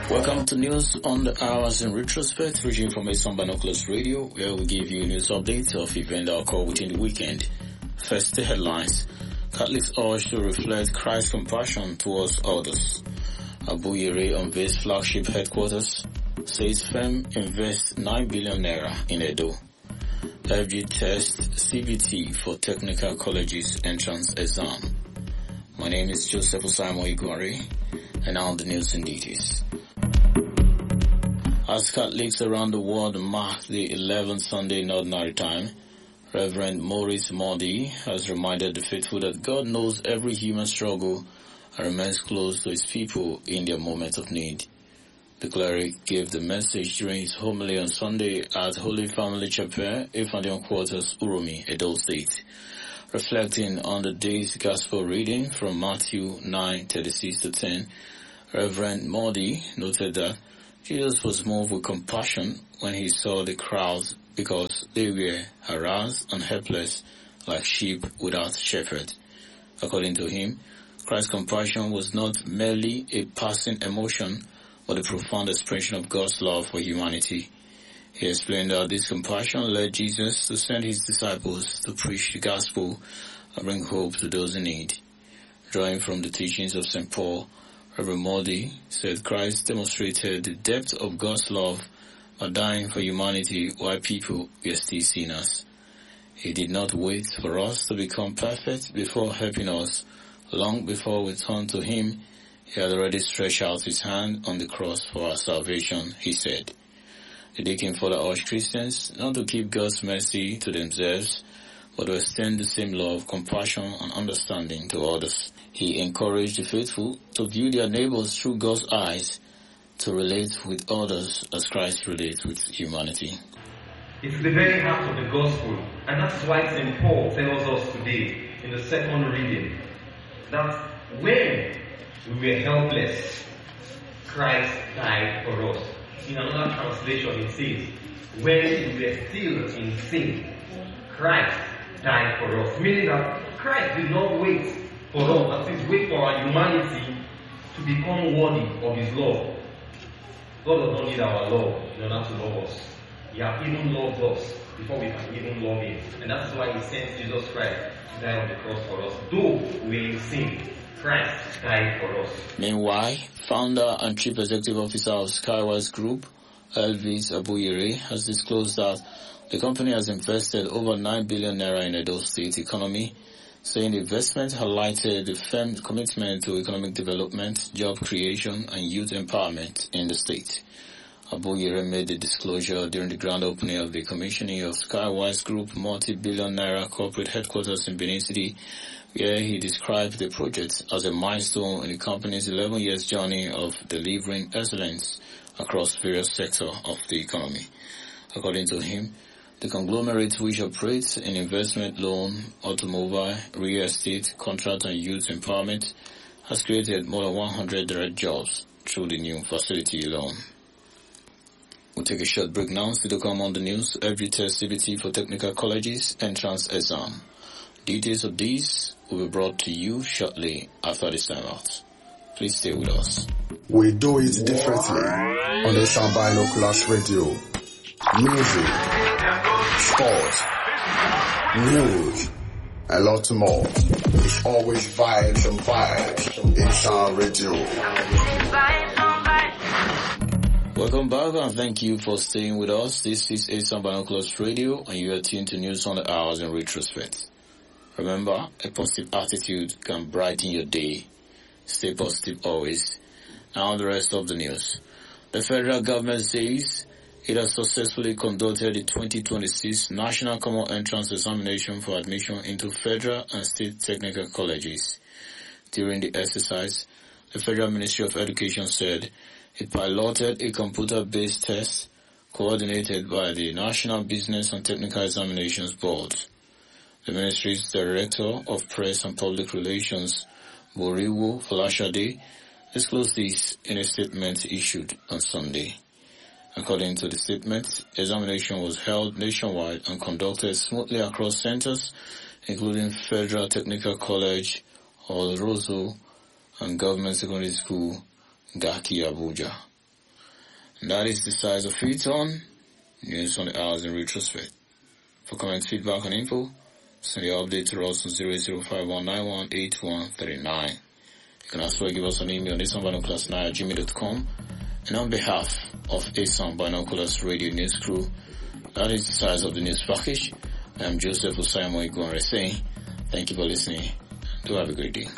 Welcome to News on the Hours in Retrospect, reaching from Asan Binoculars Radio, where we give you news updates of events that occur within the weekend. First, the headlines. Catholics urge to reflect Christ's compassion towards others. Abu Yere unveils flagship headquarters, says firm invests 9 billion naira in Edo. FG test CBT for technical colleges entrance exam. My name is Joseph Osaimo Igwari, and now the news in details. As Catholics around the world mark the 11th Sunday in Ordinary Time, Reverend Maurice Modi has reminded the faithful that God knows every human struggle and remains close to his people in their moment of need. The cleric gave the message during his homily on Sunday at Holy Family Chapel, Ifanion Quarters, Uromi, Edo State. Reflecting on the day's Gospel reading from Matthew 9:36-10, Reverend Modi noted that Jesus was moved with compassion when he saw the crowds because they were harassed and helpless like sheep without shepherd. According to him, Christ's compassion was not merely a passing emotion, but a profound expression of God's love for humanity. He explained that this compassion led Jesus to send his disciples to preach the gospel and bring hope to those in need. Drawing from the teachings of St. Paul, Reverend Modi said Christ demonstrated the depth of God's love by dying for humanity while people were still sinners. He did not wait for us to become perfect before helping us. Long before we turned to him, he had already stretched out his hand on the cross for our salvation, he said. The deacon further urged Christians not to keep God's mercy to themselves, but to extend the same love, compassion, and understanding to others. He encouraged the faithful to view their neighbors through God's eyes, to relate with others as Christ relates with humanity. It's the very heart of the gospel, and that's why St. Paul tells us today in the second reading that when we were helpless, Christ died for us. In another translation it says, when we were still in sin, Christ died for us. Meaning that Christ did not wait for us, that is, wait for our humanity to become worthy of his love. God does not need our love in order to love us. He has even loved us before we can even love him. And that's why he sent Jesus Christ to die on the cross for us. Though we in sin, Christ died for us. Meanwhile, founder and chief executive officer of Skywise Group, Elvis Abuyere, has disclosed that the company has invested over 9 billion naira in Edo State economy, saying the investment highlighted the firm's commitment to economic development, job creation, and youth empowerment in the state. Abuyere made the disclosure during the grand opening of the commissioning of Skywise Group multi-billion naira corporate headquarters in Benin City, where he described the project as a milestone in the company's 11 years journey of delivering excellence across various sectors of the economy. According to him, the conglomerate, which operates in investment, loan, automobile, real estate, contract and youth empowerment, has created more than 100 direct jobs through the new facility alone. We'll take a short break now. Still to come on the news, FG test CBT for technical colleges entrance exam. Details of these will be brought to you shortly after this time out. Please stay with us. We do it differently on the Asan Binoculars Radio. Music, sport, news, a lot more. It's always vibes and vibes in Asan Radio. Welcome back and thank you for staying with us. This is Asan Binoculars Radio and you are tuned to News on the Hours in Retrospect. Remember, a positive attitude can brighten your day. Stay positive always. Now the rest of the news. The federal government says it has successfully conducted the 2026 National Common Entrance Examination for admission into federal and state technical colleges. During the exercise, the Federal Ministry of Education said it piloted a computer-based test coordinated by the National Business and Technical Examinations Board. The ministry's Director of Press and Public Relations, Boriwo Folashade, disclosed this in a statement issued on Sunday. According to the statement, examination was held nationwide and conducted smoothly across centers, including Federal Technical College, Oloroso, and Government Secondary School, Gaki, Abuja. And that is the size of it on News on the Hours in Retrospect. For comments, feedback, and info, send your update to us on 00519181139. You can also give us an email on asanbinoculars9@gmail.com. And on behalf of Asan Binoculars Radio News Crew, that is the size of the news package. I am Joseph Osaimo Igwanre saying, thank you for listening. Do have a great day.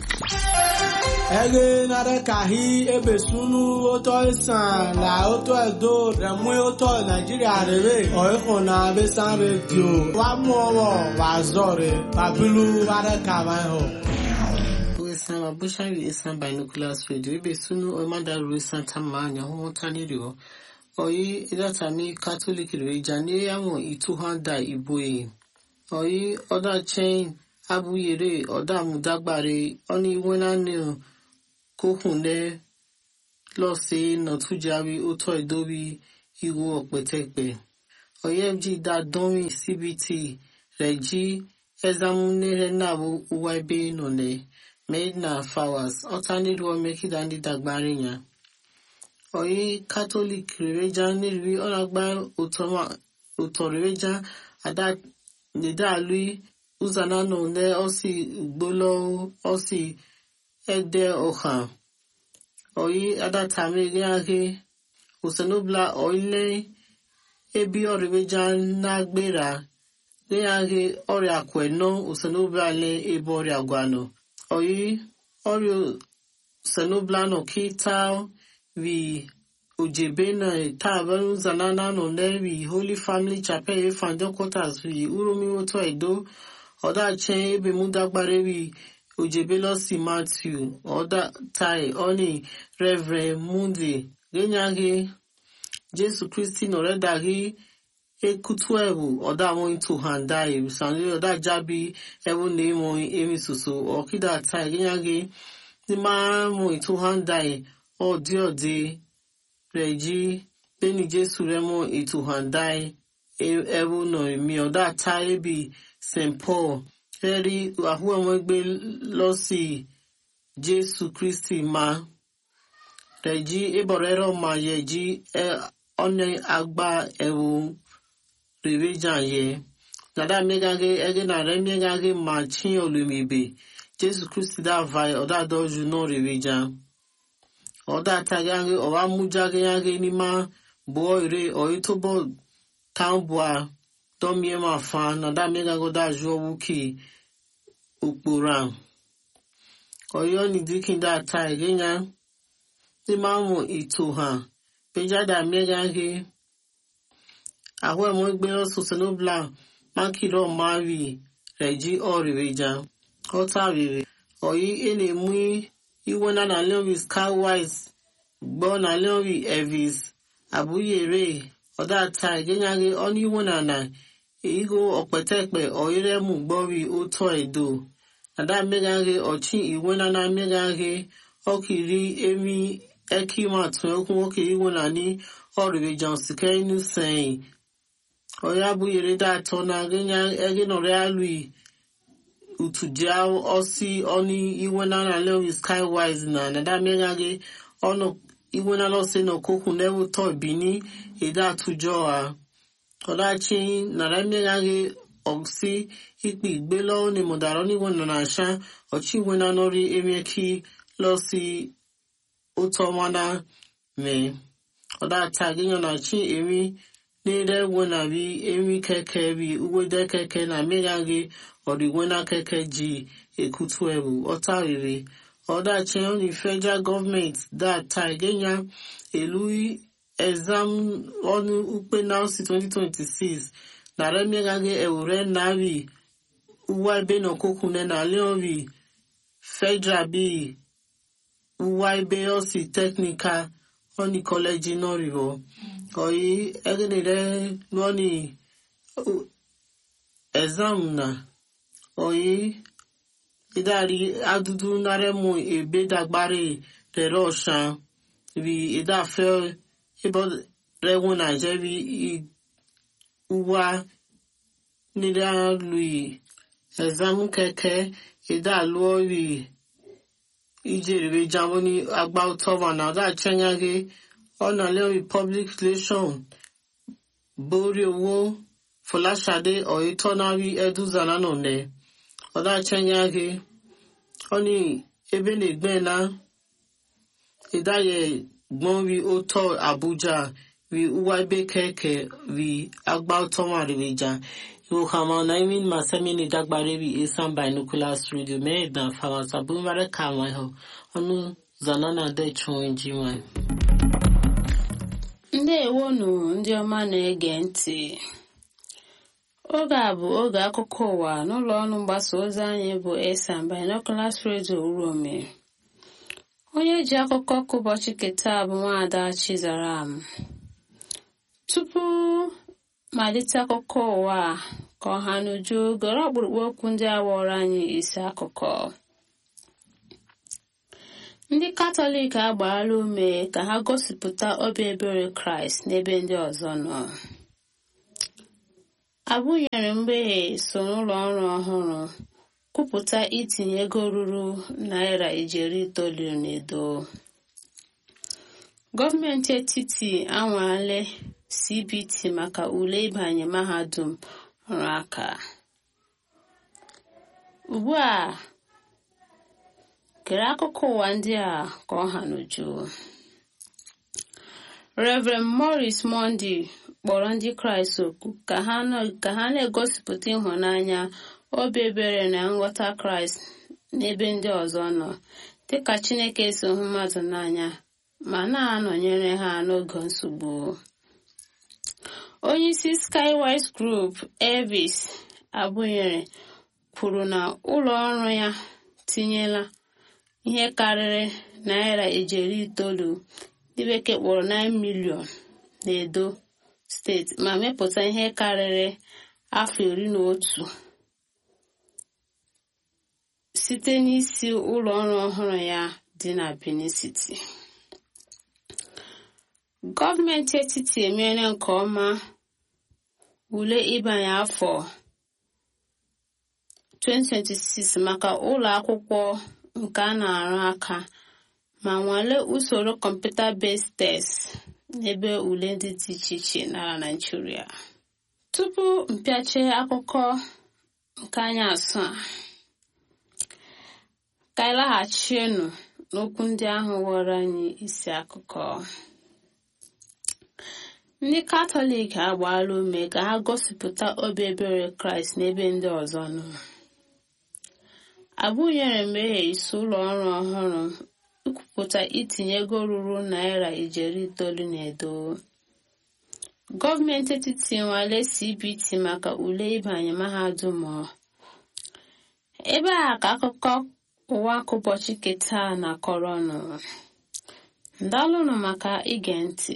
Ege nare kahi ebesunu oto isan la oto edo remu oto Nigeria rebe oikona besan radio wa mowo wa zore babilu ware kawan ho. Isan abusha Isan Binoculars Radio ebesunu omanda ruisan tamanya ho taniro oyi idatami Catholic rejani yamo ituhanda iboe oyi oda chain abuyere oda mudagbare oni wenanu kohunle lose notujawi oto edobi iwo opetepe oyemji da donwi CBT reji ezamunere nabu uwaibe none made na flowers otaniru make it andi dagbare nya oyi Catholic reja niri onagba otoreja ada nida lui uzana no ne osi gbolo osi ede oha oyi ada tami gage usenobla oile ebi oreja na gbera gage ore akweno usenobla le ebo ore agwano oyi ore usenobla no kita we ojebe na taban zanana no ne we Holy Family Chapel Fandon Quarters we urumi oto edo oda chen ebe mudagbare we ojebe losi Matthew oda tai oni Reverend Mundi genyage Jesu Christi no redagi ekutuebu oda mo into handai sanle oda jabi ebu nemo emi susu okida tai genyage ni ma mo into handai ode reji beni Jesu remo into handai ebu no mi oda tai bi St. Paul eri ahu amegbe losi Jesu Christi ma reji eborero ma yeji one agba ewu revejan ye nada megage ege na remegage ma chin olumibe Jesu Christi da vai oda doju no revejan oda tagange owa mujage yange ni ma bo ire oitobo tambua domie ma fa nada megago da jo wuki ukpura oyo ni dikinda ta egenya ti mamu itoha pejada megage ahwe mo gbe oso senobla makiro mavi reji oriveja otavive oyi ene mu iwona na lewi skywise gbo na lewi evis abuyere oda ta egenya oni iwona na igo okpetepe oyire mu gbori oto edo ada megage ochi iwona na megage okiri emi ekima tun okun okiri wona ni oriveja sike inu sein oya buyere da to na genya ege no realui utuja osi oni iwona na lewi skywise na ada megage ono iwona lo se no kokun newu to bini eda tujo a Odachi naramegage oksi ikpi gbelo ni modaroni wona na sha ochi wona nori emeki losi utomana me odata ginyo na chi emi nire wona bi emi keke bi uwede keke na megage ori wona keke ji ekutuebu otarire odachi on federal government that tagenya elui exam on ukpe now 2026 na remegage ewure navi uwaibe no kokune na leonvi federal bi uwaibe osi technical oni college no rivo oyi egenere noni exam na oyi idari adudu naremu ebe dagbare rerosha bi idafe ibo rewu na jebi uwa nida lui exam keke ida luori ijeribe jamoni agba utova na da chenyage ọ̀nà lẹ́yìn public relation borí owó Fọláṣadé Ọ̀yẹ́tọ́nárí Ẹ̀dúzànà nọ̀nẹ́ ọ̀dàchẹ́nyàgé ọ̀ní ebe na-egbena ìdáyẹ gbọ́n rí ó tọ́ Abuja rí uwa ebe kẹ̀kẹ́ rí agbá ọtọ́wọ̀n àríwéjà ìwòkàmọ́ na imin masemini dagbare rí Esan Binoculars Radio mẹ́ẹ̀dàn fàmásàbù mẹ́rẹ̀ kàwọn ẹ̀họ́ ọ̀nù zanana dẹ̀chùn ìjìwọ̀n. Ndewonu ndị ọma na-ege ntị. Oge a bụ oge akụkọ ụwa n'ụlọ ọrụ mgbasa ozi anyị bụ Esan Binoculars Radio Uromi. Onye ji akụkọ ka ụbọchị keta bụ Nwaada Chizaram. Tupu malite akụkọ ụwa ka ọha n'uju gọrọ ọkpụrụkpụ okwu ndị a wọrọ anyị isi akụkọ. Ndị Katọlik agbaala ume ka ha gosipụta obi ebere Kraịst n'ebe ndị ọzọ nọ. Abụnyere Mgbeghe so n'ụlọ ọrụ ọhụrụ kwupụta itinye ego ruru $990. Gọọmenti etiti anwale CBT maka ule ịbanye mahadum ọrụ aka. Ugbu a kere akụkọ ụwa ndị a ka ọ ha n'uju. Reverend Maurice Monday kpọrọ ndị Kraịst oku ka ha na-egosipụta ịhụnanya, obi ebere na nghọta Kraịst n'ebe ndị ọzọ nọ, dịka Chineke si hụ mmadụ n'anya ma na-anọnyere ha n'oge nsogbu. Onyeisi Skywise Group Elvis Abụnyere kwuru na ụlọ ọrụ ya tinyela ihe karịrị $990 ndị bekee kpọrọ 9 million n'Edo steeti ma mepụta ihe karịrị afọ 11 site n'isi ụlọ ọrụ ọhụrụ ya dị na Benin City. Gọọmenti etiti emeela nke ọma ule ịbanye afọ 2026 maka ụlọ akwụkwọ nke a na-arụ aka ma nwalee usoro computer-based test n'ebe ule ndị dị iche iche n'ala Nigeria. Tupu mpịache akụkọ nke anyị asụ a, ka anyị laghachienụ n'okwu ndị ahụ ghọrọ anyị isi akụkọ. Ndị Katọlik agbaala ume ka ha gosipụta obi ebere Kraịst n'ebe ndị ọzọ nọ. Abụnyere Mgbeghe isi ụlọ ọrụ ọhụrụ ikwupụta itinye ego ruru $990 n'Edo. Gọọmenti etiti nwale CBT maka ule ịbanye mahadum. Ebe a ka akụkọ ụwa ka ụbọchị keta na kọrọnụ. Ndalụnụ maka ige ntị.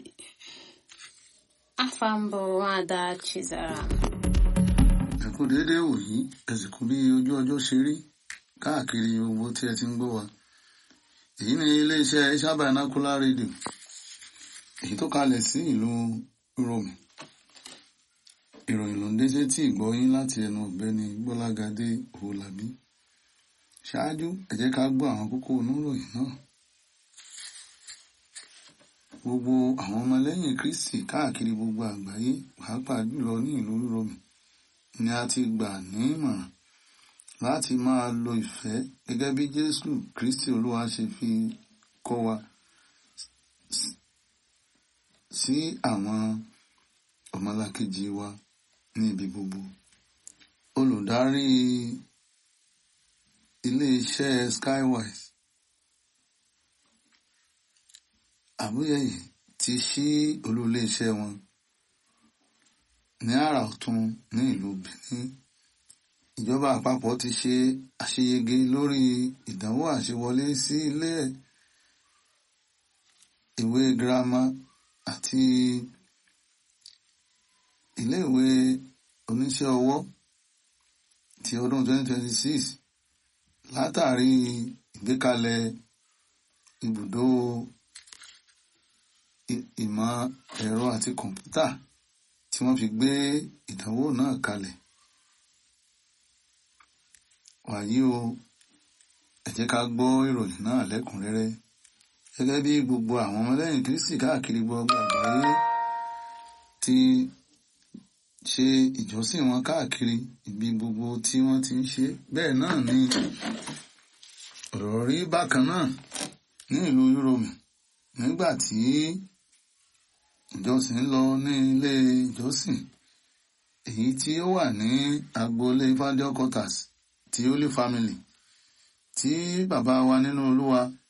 Afa mbụ Nwaada Chizaram. Ẹ kú déédéé wòyí, ẹ sì kú bí ojú ọjọ́ ṣe rí káàkiri gbogbo tí ẹ ti ń gbọ́ wa. Èyí ni iléeṣẹ́ Esan Binoculars Radio, èyí tó kalẹ̀ sí ìlú Uromi. Ìròyìn ló ń dé sétí ìgbọ́ yín láti ẹnu Ọ̀gbẹ́ni Gbọ́lágadé Owólabí. Ṣáájú, ẹ jẹ́ ká gbọ́ àwọn kókó oníròyìn náà. Gbogbo àwọn ọmọlẹ́yìn Kristi káàkiri gbogbo àgbáyé, pàápàá jùlọ ní ìlú Uromi, ni a ti gbà ní ìmọ̀ràn láti máa lo ìfẹ́ gẹ́gẹ́ bí Jésù Kristi Olúwa ṣe fi kọ́ wa sí àwọn ọmọlàkejì wa ní ibi gbogbo. Olùdarí ilé-iṣẹ́ Skywise Abúyẹ̀yẹ ti ṣí olú ilé-iṣẹ́ wọn ní àrà ọ̀tún ní ìlú Benin. Ìjọba àpapọ̀ ti ṣe àṣeyege lórí ìdánwò àṣewọlé sí ilé ìwé girama àti ilé ìwé oníṣẹ́ ọwọ́ ti ọdún 2026 látàrí ìgbékalẹ̀ ibùdó ìmọ̀ ẹ̀rọ àti kọ̀ǹpútà tí wọ́n fi gbé ìdánwò náà kalẹ̀. Wàyí o, ẹ jẹ́ ká gbọ́ ìròyìn náà lẹ́kùnrẹ́rẹ́. gẹ́gẹ́ bí gbogbo àwọn ọmọlẹ́yìn Kristi káàkiri gbogbo àgbáyé ti ṣe ìjọsìn wọn káàkiri ibi gbogbo tí wọ́n ti ń ṣe. Bẹ́ẹ̀ náà ni ọ̀rọ̀ rí bákan náà ní ìlú Yúróòmù nígbà tí ìjọsìn lọ ní ilé ìjọsìn èyí tí ó wà ní agboolé Evangel Quarters ti Holy Family tí bàbá wa nínú Olúwa